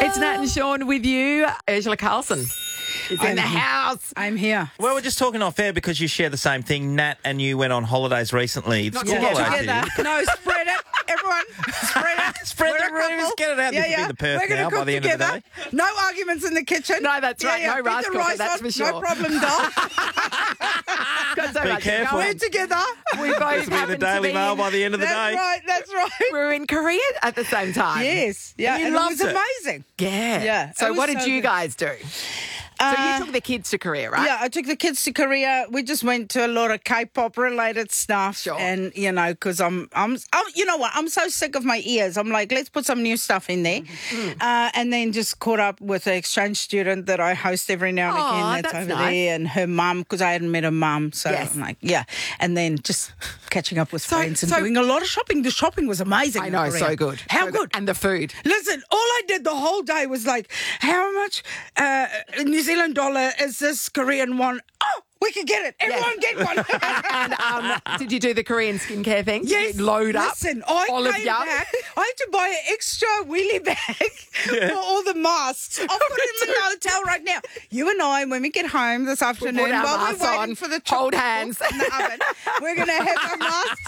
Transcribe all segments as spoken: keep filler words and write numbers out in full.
It's Nat and Sean with you. Ursula Carlson is in the house. I'm here. Well, we're just talking off air because you share the same thing. Nat and you went on holidays recently. Not School together. holidays, Together. did you? No, spread it. Everyone, spread it. Spread We're the a couple. rooms, get it out. Yeah, This will be yeah. the Perth We're gonna now cook by the end of the together. day. No arguments in the kitchen. No, that's right. No Put rice the cooker, rice that's on. for sure. No problem, doll. Got so Be much careful. We're going. together. We both This will be the happen to Daily be Mail in- by the end of the That's day. right. That's right. We're in Korea at the same time. Yes. Yeah. And you and loved it was it. amazing. Yeah. Yeah, So it was what did so you good. guys do? So Uh, you took the kids to Korea, right? Yeah, I took the kids to Korea. We just went to a lot of K-pop related stuff, Sure. and you know, because I'm, I'm, I'm, you know what? I'm so sick of my ears. I'm like, let's put some new stuff in there, Mm-hmm. uh, and then just caught up with an exchange student that I host every now and Aw, again. That's, that's over nice. there, and her mum, because I hadn't met her mum, so Yes. I'm like, yeah, and then just catching up with So- friends and so- doing a lot of shopping. The shopping was amazing. I in know, Korea. so good. How So good? And the food. Listen, all I did the whole day was like, how much uh, New Zealand dollar is this Korean one? Oh, we can get it. Everyone get one. And um, did you do the Korean skincare thing? Did Yes. you load up Listen, I olive came yum? back. I had to buy an extra wheelie bag for all the masks. I'll put them in the hotel right now. You and I, when we get home this afternoon, put our while we're masks waiting on, for the hold chocolate hands. in the oven, we're going to have our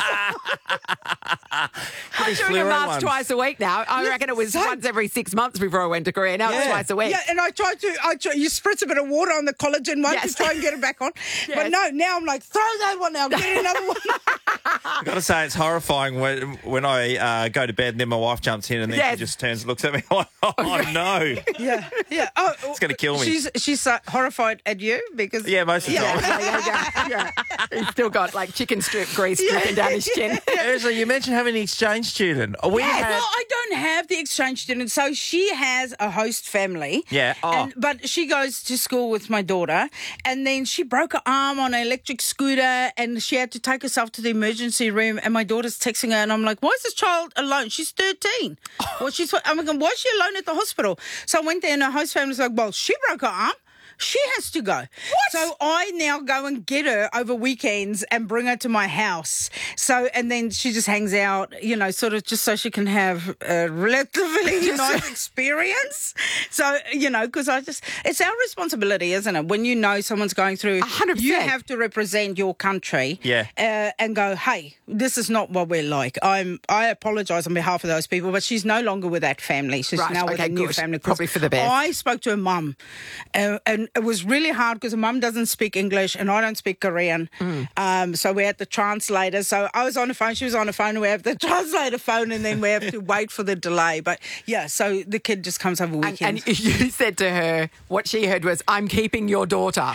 masks. I'm doing a fluoro mask ones. twice a week now. I Yeah, reckon it was same. once every six months before I went to Korea. Now it's Yeah. twice a week. Yeah, and I tried to, I try, you spritz a bit of water on the collagen one Yes. to try and get it back on. Yes. But no, now I'm like, throw that one out, get another one. I've got to say, it's horrifying when when I uh, go to bed and then my wife jumps in and then Yes. she just turns and looks at me like, oh, no. Yeah, yeah. Oh, It's gonna kill me. She's she's uh, horrified at you because Yeah, most of the Yeah. time. yeah, yeah, yeah, yeah. He's still got like chicken strip grease dripping down his chin. Ursula, you mentioned having an exchange student. We Yeah, had... well, I don't have the exchange student, so she has a host family. Yeah, oh. and, but she goes to school with my daughter, and then she broke her arm on an electric scooter, and she had to take herself to the emergency room. And my daughter's texting her, and I'm like, "Why is this child alone? She's thirteen. Well, she's. I'm like, why is she alone at the hospital?" So I went there, and her host family's like, "Well, she broke her arm. She has to go." What? So I now go and get her over weekends and bring her to my house. So, and then she just hangs out, you know, sort of just so she can have a relatively nice experience. So, you know, because I just, it's our responsibility, isn't it? When you know someone's going through, hundred you percent. have to represent your country. Yeah. Uh, and go, hey, this is not what we're like. I'm, I apologise on behalf of those people, but she's no longer with that family. She's Right, now with okay, a new good. family. 'Cause Probably for the best. I spoke to her mum, uh, and it was really hard because her mum doesn't speak English and I don't speak Korean. Mm. Um, so we had the translator. So I was on the phone, she was on the phone, and we have the translator phone, and then we have to wait for the delay. But yeah, so the kid just comes over And, weekends. and you said to her, what she heard was, "I'm keeping your daughter."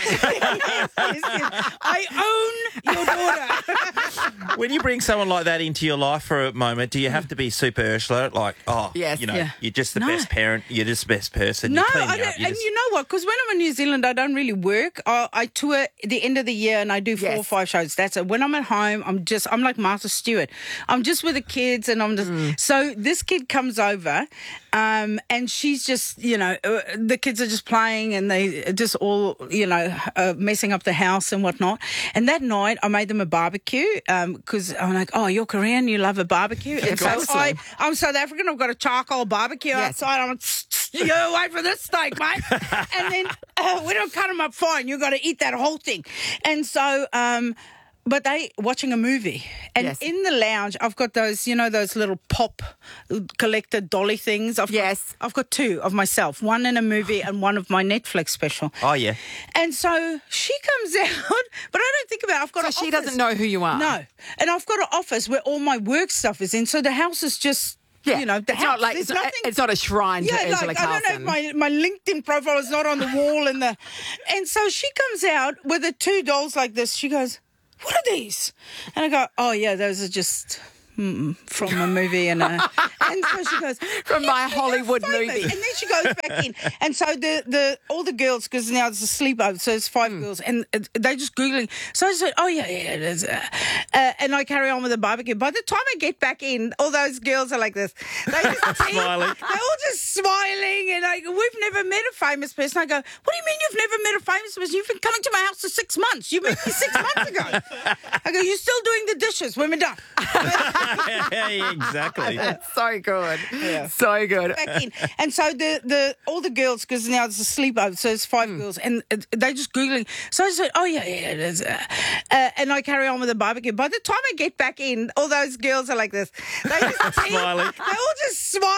I own your daughter. When you bring someone like that into your life for a moment, do you have to be super Ursula? Like, oh, Yes. you know, Yeah. you're just the No. best parent, you're just the best person, No, you're cleaning I up. don't, You and just... you know what? Because when I'm in New Zealand, I don't really work. I, I tour at the end of the year and I do four Yes. or five shows. That's it. When I'm at home, I'm just, I'm like Martha Stewart. I'm just with the kids and I'm just, Mm. so this kid comes over um, and she's just, you know, uh, the kids are just playing and they just all, you know, uh, messing up the house and whatnot. And that night I made them a barbecue because I'm like, oh, you're Korean, you love a barbecue. And so course so. I, I'm South African, I've got a charcoal barbecue Yes. outside. I'm you wait for this steak, mate. And then uh, we don't cut them up fine. You got to eat that whole thing. And so, um, but they watching a movie, and Yes. in the lounge, I've got those, you know, those little pop collector dolly things. I've Yes. got, I've got two of myself, one in a movie and one of my Netflix special. Oh, yeah. And so she comes out, but I don't think about it. I've got So an she office. doesn't know who you are. No, and I've got an office where all my work stuff is in. So the house is just. Yeah. You know, the it's house, not like there's it's, not- nothing. it's not a shrine to Yeah, Ursula like, I Carlson. don't know if my, my LinkedIn profile is not on the wall and the and so she comes out with the two dolls like this. She goes, "What are these?" And I go, "Oh yeah, those are just mm, from a movie." And a, and so she goes, From my Hollywood famous. movie. And then she goes back in. And so the, the all the girls, because now it's a sleepover, so it's five Hmm. girls, and uh, they're just Googling. So I said, oh, yeah, yeah, it is. Uh, uh, and I carry on with the barbecue. By the time I get back in, all those girls are like this. They just see, Smiling. they all just smiling and like, we've never met a famous person. I go, what do you mean you've never met a famous person? You've been coming to my house for six months. You met me six months ago. I go, you're still doing the dishes when we're done. Yeah, exactly. That's so good. So good. Back in. And so the, the all the girls, because now it's a sleepover, so it's five girls, and uh, they're just Googling. So I said, oh, yeah, yeah, it is. Uh, uh, and I carry on with the barbecue. By the time I get back in, all those girls are like this. They just Smiling. They all just smile.